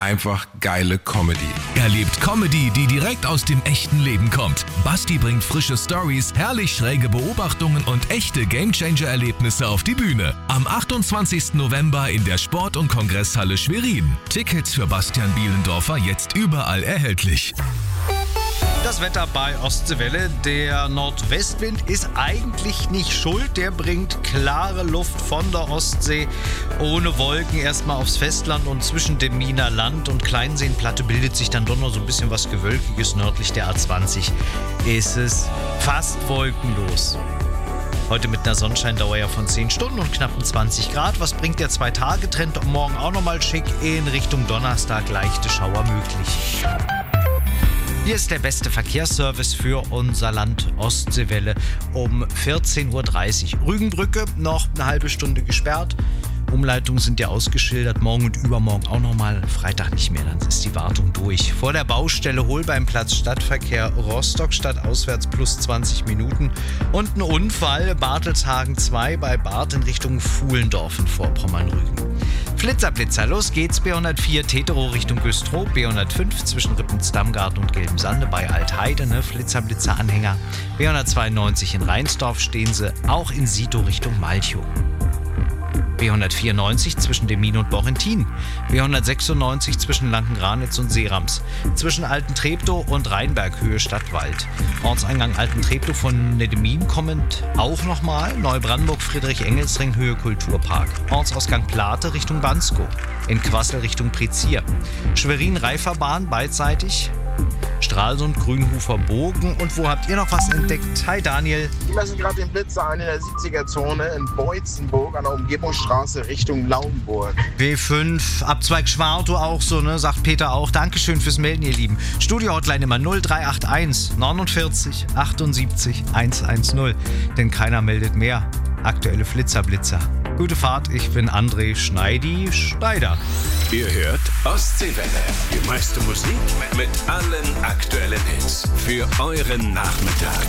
einfach geile Comedy. Erlebt Comedy, die direkt aus dem echten Leben kommt. Basti bringt frische Stories, herrlich schräge Beobachtungen und echte Gamechanger-Erlebnisse auf die Bühne. Am 28. November in der Sport- und Kongresshalle Schwerin. Tickets für Bastian Bielendorfer jetzt überall erhältlich. Das Wetter bei Ostseewelle. Der Nordwestwind ist eigentlich nicht schuld. Der bringt klare Luft von der Ostsee ohne Wolken erstmal aufs Festland und zwischen dem Miener Land und Kleinseenplatte bildet sich dann doch noch so ein bisschen was Gewölkiges. Nördlich der A20 ist es fast wolkenlos. Heute mit einer Sonnenscheindauer ja von 10 Stunden und knappen 20 Grad. Was bringt der 2-Tage-Trend? Morgen auch nochmal schick. In Richtung Donnerstag leichte Schauer möglich. Hier ist der beste Verkehrsservice für unser Land Ostseewelle um 14.30 Uhr. Rügenbrücke noch eine halbe Stunde gesperrt. Umleitungen sind ja ausgeschildert. Morgen und übermorgen auch nochmal. Freitag nicht mehr, dann ist die Wartung durch. Vor der Baustelle Holbeimplatz Stadtverkehr Rostock auswärts plus 20 Minuten. Und ein Unfall Bartelshagen 2 bei Barth in Richtung Fuhlendorf in Vorpommern-Rügen. Flitzer, los geht's. B104 Tetero Richtung Güstrow, B105 zwischen Rippens-Dammgarten und Gelbensande bei Altheide, Flitzer Anhänger. B192 in Rheinsdorf stehen sie, auch in Sito Richtung Malchow. B194 zwischen Demmin und Borrentin, B196 zwischen Lankengranitz und Seerams, zwischen Altentreptow und Rheinberg Höhe Stadtwald. Ortseingang Altentreptow von Demmin kommend auch nochmal, Neubrandenburg Friedrich-Engels-Ring Höhe Kulturpark. Ortsausgang Plate Richtung Banskow, in Quassel Richtung Prizier. Schwerin-Reiferbahn beidseitig, Stralsund, Grünhofer Bogen. Und wo habt ihr noch was entdeckt? Hi Daniel. Die messen gerade den Blitzer ein in der 70er-Zone in Beutzenburg an der Umgebungsstraße Richtung Lauenburg. B5, Abzweig Schwartow auch so, sagt Peter auch. Dankeschön fürs Melden, ihr Lieben. Studio-Hotline immer 0381 49 78 110. Denn keiner meldet mehr. Aktuelle Flitzer. Gute Fahrt, ich bin André Schneider. Ihr hört Ostseewelle. Die meiste Musik mit allen aktuellen Hits für euren Nachmittag.